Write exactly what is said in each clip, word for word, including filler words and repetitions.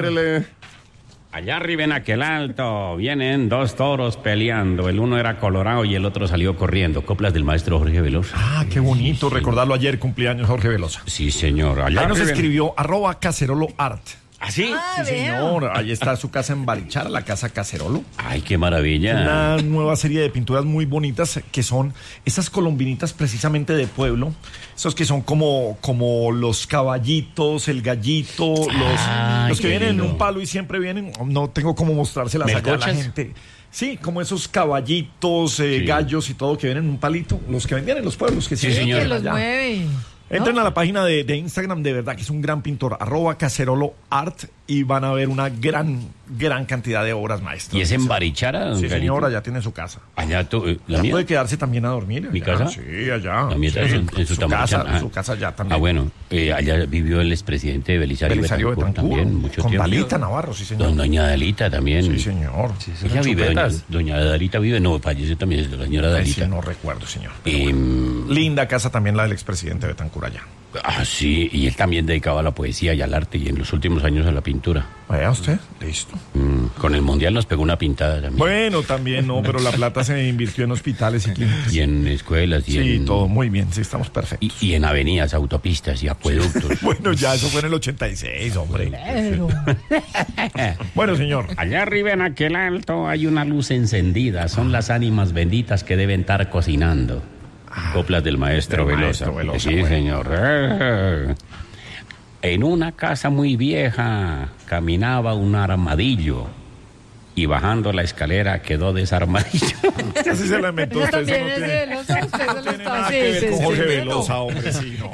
Tírele. Allá arriba en aquel alto vienen dos toros peleando. El uno era colorado y el otro salió corriendo. Coplas del maestro Jorge Velosa. Ah, qué bonito, sí, recordarlo ayer, cumpleaños Jorge Velosa. Sí, señor. Allá Ahí nos escribió arroba Cacerolo Art. ¿Ah, sí? Ah, sí, señor. Ahí está su casa en Barichara, la casa Cacerolo. Ay, qué maravilla. Una nueva serie de pinturas muy bonitas que son esas colombinitas precisamente de pueblo. Esos que son como, como los caballitos, el gallito, los, Ay, los que vienen lindo. En un palo y siempre vienen. No tengo cómo mostrárselas allá a la gente. Sí, como esos caballitos, eh, sí. gallos y todo que vienen en un palito. Los que vendían en los pueblos. Que sí, sí, señor. Que los mueven. Entren ¿No? a la página de, de Instagram, de verdad que es un gran pintor, arroba Cacerolo Art, y van a ver una gran, gran cantidad de obras maestras. ¿Y es en Barichara, don Sí, Carito? señora, ya tiene su casa. Allá tú, eh, ¿La mía? Puede quedarse también a dormir. ¿Mi allá. casa? Sí, allá. La mía sí. en, en su, su casa, ah. su casa ya también. Ah, bueno, eh, allá vivió el expresidente de Belisario, Belisario Betancur, Betancur también, mucho con tiempo. Dalita Navarro, sí, señor. Don, doña Dalita también. Sí, señor. Sí, ella vive, doña, doña Dalita vive, no, falleció también la señora Dalita. Sí, no recuerdo, señor. Eh, bueno. Linda casa también la del expresidente Betancur allá. Ah, sí, y él también dedicaba a la poesía y al arte y en los últimos años a la pintura. Vaya usted, listo. Mm, con el Mundial nos pegó una pintada también. Bueno, también no, pero la plata se invirtió en hospitales y clínicas. Y en escuelas. Y sí, en, todo muy bien, sí, estamos perfectos. Y, y en avenidas, autopistas y acueductos. Bueno, ya eso fue en el ochenta y seis, hombre. Pero... bueno, señor. Allá arriba en aquel alto hay una luz encendida. Son las ánimas benditas que deben estar cocinando. Ah, Coplas del maestro del Velosa. Maestro Velosa. Sí, bueno. Señor. Eh, en una casa muy vieja caminaba un armadillo y bajando la escalera quedó desarmadillo. Así se lamentó usted. También no es tiene, de Velosa, usted no se lo tiene está nada que ver con sí, Jorge sí, Velosa, no. hombre, sí, no.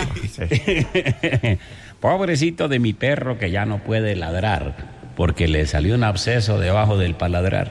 Sí, sí. Pobrecito de mi perro que ya no puede ladrar porque le salió un absceso debajo del paladrar.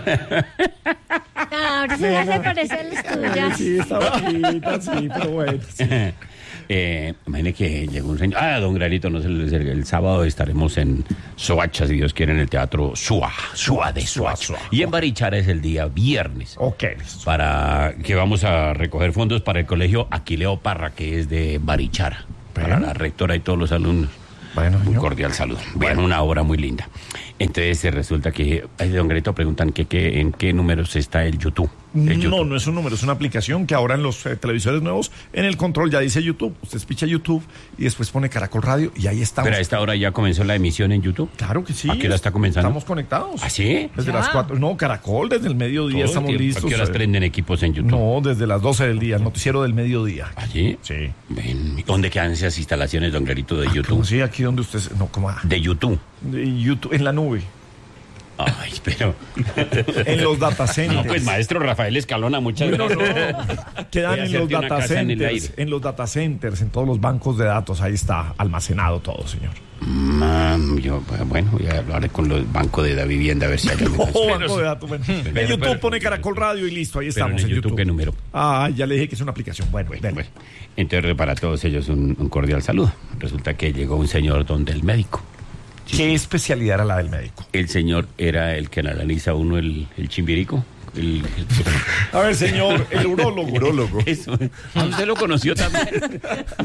Ah, ahora se hace parecer las tuyas. Sí, está bonita, sí, pero bueno. Sí. Eh, imagine que llegó un señor. Ah, don Granito, no sé, el, el sábado estaremos en Soacha, si Dios quiere, en el teatro Sua, Sua de Soacha. Y en Barichara es el día viernes. Ok. Para que vamos a recoger fondos para el colegio Aquileo Parra, que es de Barichara. ¿Pero? Para la rectora y todos los alumnos. Bueno, un cordial saludo. Bueno, bueno, una obra muy linda. Entonces resulta que, don Greto, preguntan que, que en qué números está el YouTube. El no, YouTube. no es un número, es una aplicación que ahora en los eh, televisores nuevos, en el control ya dice YouTube. Usted picha YouTube y después pone Caracol Radio y ahí estamos. Pero a esta hora ya comenzó la emisión en YouTube. Claro que sí. ¿A qué hora está comenzando? Estamos conectados. ¿Ah, sí? Desde ya. las cuatro. No, Caracol, desde el mediodía estamos listos. ¿A qué horas prenden equipos en YouTube? No, desde las doce del día, el noticiero del mediodía. ¿Allí? Sí. Ven, ¿dónde quedan esas instalaciones, don Clarito, de ah, YouTube? Sí, aquí donde usted... No, ¿cómo? De YouTube. De YouTube, en la nube. Ay, pero... en los data centers. No, pues, maestro Rafael Escalona, muchas no, gracias. No, quedan en los data centers, en, en los data centers, en todos los bancos de datos, ahí está almacenado todo, señor. Mm, yo, bueno, voy a hablar con los bancos de la vivienda a ver si hay algo. No, banco de datos, bueno. En YouTube pero, pone Caracol Radio y listo, ahí estamos. En, en YouTube, YouTube, ¿qué número? Ah, ya le dije que es una aplicación. Bueno, bueno, bueno. Entonces, para todos ellos, un, un cordial saludo. Resulta que llegó un señor donde el médico. ¿Qué especialidad era la del médico? El señor era el que analiza uno el, el chimbirico. El, el... A ver, señor, el urólogo. Urólogo. Eso. ¿Usted lo conoció también?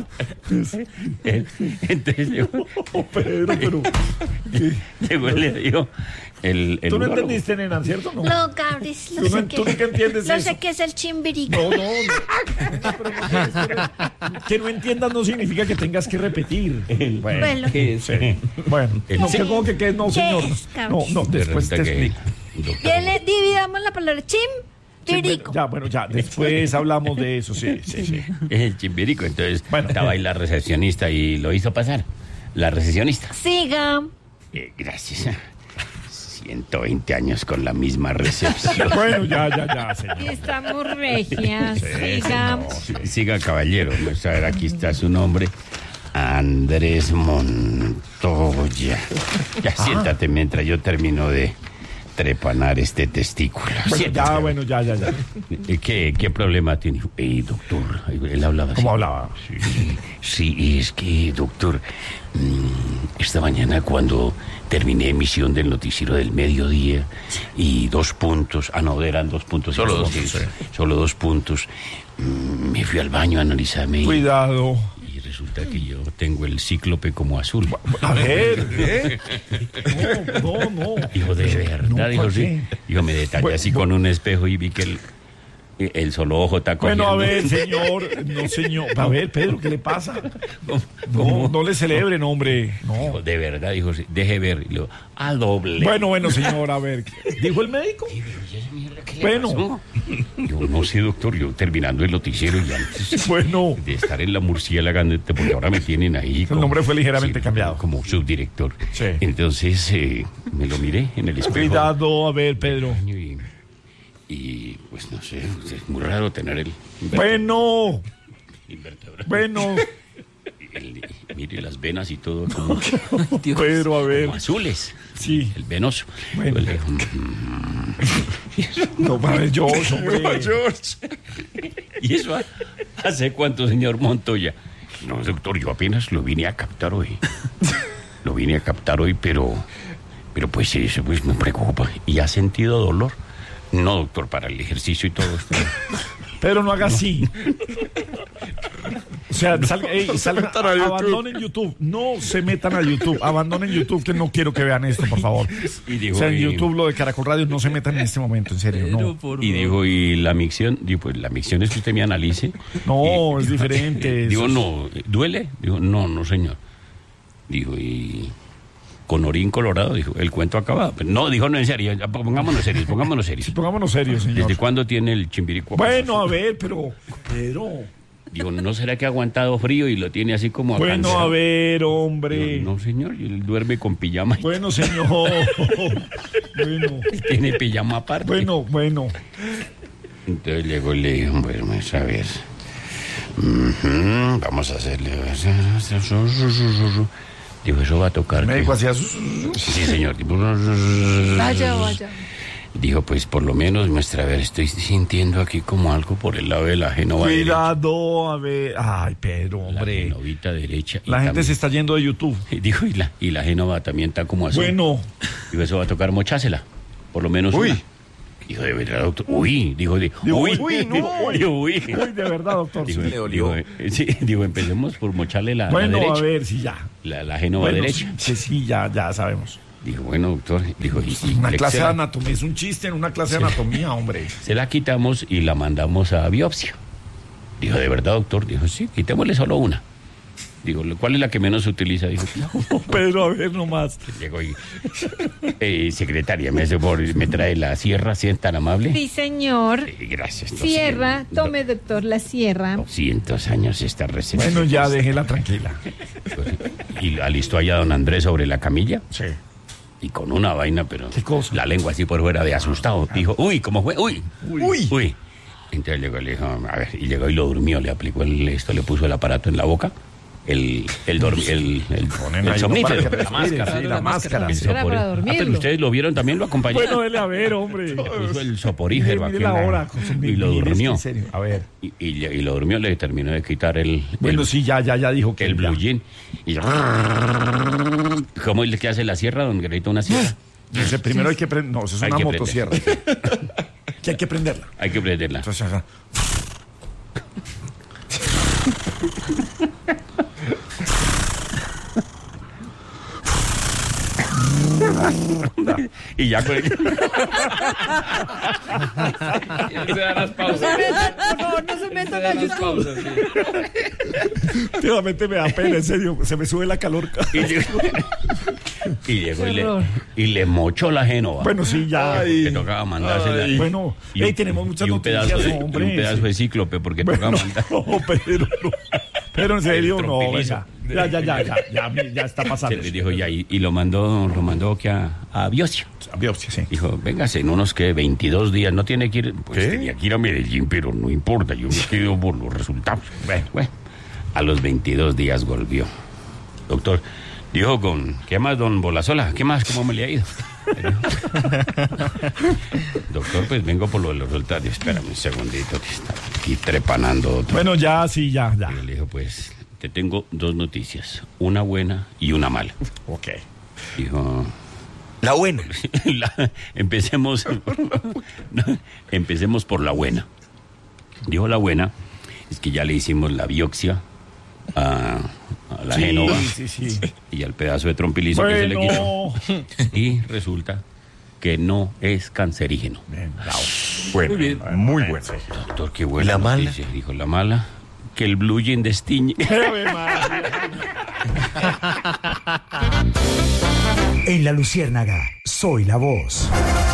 Entonces llegó... Oh, Pedro, pero... Llegó y le dijo... El, el tú no urólogo. Entendiste, nena, ¿cierto? No, no Gabris, no ¿Tú, sé no, qué. ¿Tú nunca entiendes no eso? sé qué es el chimbirico. No, no, no. Pero no tienes que, que no entiendas no significa que tengas que repetir. El, bueno, bueno. ¿qué es? Sí. Bueno, el, no, sí. ¿cómo que qué es? No, señor. Es, no, no, después te que, explico. Dile, dividamos la palabra chim. Chimbirico. Ya, bueno, ya, después hablamos de eso, sí, sí, sí. Es el chimbirico, entonces bueno, estaba ahí la recepcionista y lo hizo pasar. La recepcionista. Siga. Eh, gracias. ciento veinte años con la misma recepción. Bueno, ya, ya, ya, señor. Estamos regias. Sí, Siga. no, sí. Siga, caballero. Vamos a ver, aquí está su nombre. Andrés Montoya. Ya ah. Siéntate mientras yo termino de trepanar este testículo. Bueno, ya, bueno, ya, ya, ya. ¿Qué, qué problema tiene? Eh, doctor, él hablaba así. ¿Cómo hablaba? Sí, sí, es que, doctor, esta mañana cuando terminé emisión del noticiero del mediodía y dos puntos, ah, no, eran dos puntos. Solo dos, sí, sí. Solo dos puntos, me fui al baño a analizarme. Cuidado. Y, resulta que yo tengo el cíclope como azul. A ver, ¿eh? No, no, no. Dijo, de verdad, No, dijo, ¿por sí. qué? Dijo, me detallé Bueno, así bueno. con un espejo y vi que el, el solo ojo está cogiendo. Bueno, a ver, señor. No, señor. A ver, Pedro, ¿qué le pasa? ¿Cómo? No, no le celebren, hombre. No. Dijo, de verdad, dijo, sí, deje ver. Y le digo, a doble. Bueno, bueno, señor, a ver. ¿Dijo el médico? Bueno. Bueno. Yo no sé, doctor, yo terminando el noticiero y antes Bueno. de estar en la murciélaga, porque ahora me tienen ahí. El nombre fue ligeramente sí, cambiado. Como subdirector. Sí. Entonces, eh, me lo miré en el espejo. Cuidado, a ver, Pedro. Y, y, pues no sé, es muy raro tener el Bueno, invertebral. bueno. El- mire las venas y todo como, Pedro, a ver. como azules. Sí. El venoso. Bueno. Yo le digo, "Mm". No, a ver, George, hombre. ¿Y eso ha- hace cuánto, señor Montoya? No, doctor, yo apenas lo vine a captar hoy. Lo vine a captar hoy, pero, pero pues eso pues me preocupa. ¿Y ha sentido dolor? No, doctor, para el ejercicio y todo esto. Pedro, no haga así. O sea, salga, ey, salga, metan a YouTube. abandonen YouTube. No se metan a YouTube. Abandonen YouTube, que no quiero que vean esto, por favor. Y digo, O sea, en y- YouTube lo de Caracol Radio no se metan en este momento, en serio, no. Y digo, ¿y la micción? Digo, pues la micción es que usted me analice. No, Y- es diferente. Digo, Eso es- no, ¿duele? Digo, no, no, señor. Digo, y con orín colorado, dijo, el cuento acabado. Pero no, dijo, no, en serio, ya, pongámonos serios, pongámonos serios. Pongámonos serios, señor. ¿Desde cuándo tiene el chimbiricuá? Bueno, a ver, pero... Pedro... Digo, ¿no será que ha aguantado frío y lo tiene así como Bueno, cansado? a ver, Digo, hombre. no, señor, y él duerme con pijama. Bueno, señor. Bueno, Tiene pijama aparte. bueno, bueno. Entonces llegó y le dijo, bueno, vamos a ver. Ujú, vamos a hacerle... Digo, eso va a tocar. El médico ¿qué? hacía sus... Sí, señor. Vaya, vaya. Dijo, pues por lo menos muestra, a ver, estoy sintiendo aquí como algo por el lado de la génova derecha. Cuidado, a ver. Ay, Pedro, La hombre. genovita derecha. y La gente también- se está yendo de YouTube. Dijo, y la, y la génova también está como así. Bueno, Dijo, eso va a tocar mochásela. Por lo menos Uy. una. Dijo, de verdad, doctor. Uy, dijo, de, Digo, uy, uy, no, dijo, uy. uy, de verdad, doctor. Dijo, sí. le dolió. dijo, eh, sí, digo, empecemos por mocharle la, la Bueno, derecha. a ver, sí, ya. La, la génova Bueno, derecha. sí, sí, ya, ya sabemos. Dijo, bueno, doctor. Dijo, y, y Una le- clase se de la- anatomía, es un chiste en una clase de anatomía, hombre. Se la quitamos y la mandamos a biopsia. Dijo, ¿de verdad, doctor? Dijo, sí, quitémosle solo una. Digo, ¿cuál es la que menos se utiliza? Dijo, Pedro, a ver nomás. llegó y... Eh, secretaria, me, hace por, me trae la sierra, si es tan amable. Sí, señor. Eh, gracias. Sierra, doscientos tome, doctor, la sierra. doscientos años esta receta. Bueno, ya déjela tranquila. Y alistó allá don Andrés sobre la camilla. Sí. Y con una vaina, pero... ¿Qué cosa? La lengua así por fuera de asustado. Dijo, uy, ¿cómo fue? Uy. Uy. Uy. Entonces llegó y le dijo, a ver, y llegó y lo durmió, le aplicó el, esto, le puso el aparato en la boca, el, el, dormi- el, el, Ponen el ahí somnífero, para que la respire, máscara. sí, la máscara. El Era para sopor- dormirlo. Ah, pero ustedes lo vieron también, lo acompañaron. Bueno, dele a ver, hombre. Le puso el soporífero Mire aquí la en la- hora. con su- y lo mire, durmió. en serio. A ver. Y, y, le- y lo durmió, le terminó de quitar el, Bueno, el, sí, ya, ya, ya dijo que el ya. blue jean. Y ¿cómo es el que hace la sierra, don Grito, una sierra? Dice, primero hay que prender. No, eso es Hay una que motosierra. Que hay que prenderla. Hay que prenderla. Entonces, ajá. Y ya con el... No se metan, por favor, no se metan a YouTube. Últimamente me da pena, en serio. Se me sube la calor. Y llegó, y, llegó y, le, Horror. y le mochó la génova. Bueno, sí, ya. Que tocaba mandársela. Ay. Bueno, y un- ey, tenemos muchas y un pedazo noticias, de, hombre, y un pedazo sí. de cíclope, porque Bueno, tocaba mandar. no, pero no. Pero en serio, El no, trompilizo. venga. Ya, ya, ya, ya, ya, ya está Se pasando. le dijo ya, y, y lo mandó, lo mandó que a, a biopsia. Biopsia, sí. Dijo, véngase en unos que veintidós días, no tiene que ir. Pues ¿Qué? tenía que ir a Medellín, pero no importa, yo me quedo por los resultados. Bueno, bueno, a los veintidós días volvió. Doctor, dijo con, ¿qué más, don Bolazola? ¿Qué más? ¿Cómo me le ha ido? Doctor, pues vengo por lo de los resultados. Espérame un segundito, que está aquí trepanando otro. Bueno, ya, sí, ya, ya. Y le dijo, pues, te tengo dos noticias, una buena y una mala. Ok. Dijo, La buena. la- empecemos, empecemos por la buena. Dijo, la buena es que ya le hicimos la biopsia a a la Sí, Génova sí, sí. y al pedazo de trompilizo que se le Bueno. quitó. Y resulta que no es cancerígeno. Bien, bravo. Bueno, Muy bien. muy bueno. Doctor, qué buena ¿La mala? noticia, dijo la mala. Que el blue jean destiñe. En La Luciérnaga, soy la voz.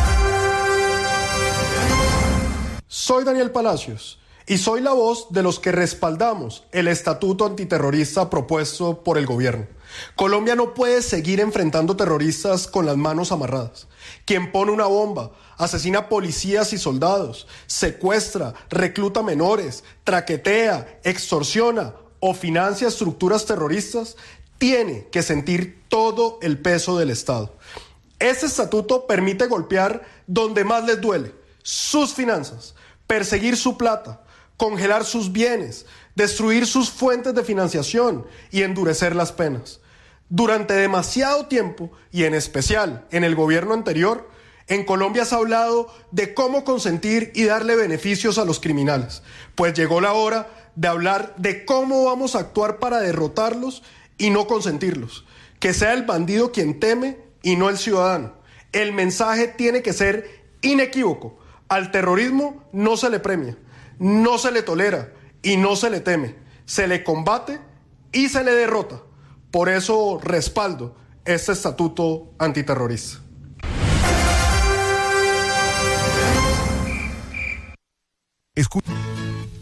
Soy Daniel Palacios y soy la voz de los que respaldamos el estatuto antiterrorista propuesto por el gobierno. Colombia no puede seguir enfrentando terroristas con las manos amarradas. Quien pone una bomba, asesina policías y soldados, secuestra, recluta menores, traquetea, extorsiona o financia estructuras terroristas, tiene que sentir todo el peso del Estado. Este estatuto permite golpear donde más les duele, sus finanzas, perseguir su plata, congelar sus bienes, destruir sus fuentes de financiación y endurecer las penas. Durante demasiado tiempo, y en especial en el gobierno anterior, en Colombia se ha hablado de cómo consentir y darle beneficios a los criminales, pues llegó la hora de hablar de cómo vamos a actuar para derrotarlos y no consentirlos. Que sea el bandido quien teme y no el ciudadano. El mensaje tiene que ser inequívoco. Al terrorismo no se le premia, no se le tolera y no se le teme. Se le combate y se le derrota. Por eso respaldo este estatuto antiterrorista.